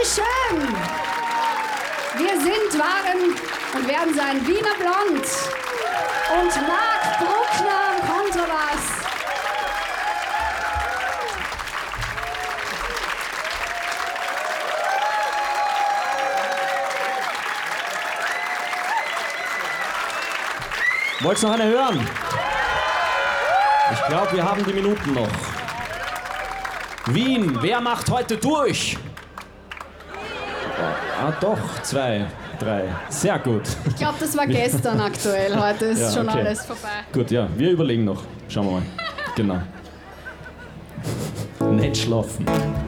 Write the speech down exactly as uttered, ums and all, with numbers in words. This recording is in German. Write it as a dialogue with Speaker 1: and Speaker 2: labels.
Speaker 1: Dankeschön. Wir sind, waren und werden sein Wiener Blond und Marc Bruckner am Kontrabass.
Speaker 2: Wollt's noch eine hören? Ich glaube, wir haben die Minuten noch. Wien, wer macht heute durch? Ah, doch, zwei, drei. Sehr gut.
Speaker 1: Ich glaube, das war gestern aktuell. Heute ist
Speaker 2: Ja,
Speaker 1: schon
Speaker 2: okay.
Speaker 1: alles vorbei.
Speaker 2: Gut, ja, wir überlegen noch. Schauen wir mal. Genau. Nicht schlafen.